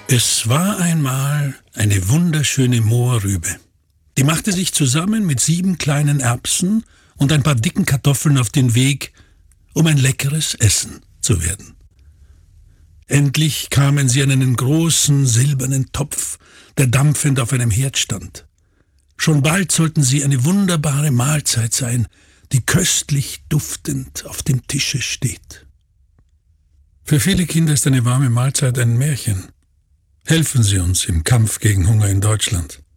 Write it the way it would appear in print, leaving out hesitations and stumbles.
Es war einmal eine wunderschöne Mohrrübe. Die machte sich zusammen mit 7 kleinen Erbsen und ein paar dicken Kartoffeln auf den Weg, um ein leckeres Essen zu werden. Endlich kamen sie an einen großen silbernen Topf, der dampfend auf einem Herd stand. Schon bald sollten sie eine wunderbare Mahlzeit sein, die köstlich duftend auf dem Tische steht. Für viele Kinder ist eine warme Mahlzeit ein Märchen. Helfen Sie uns im Kampf gegen Hunger in Deutschland.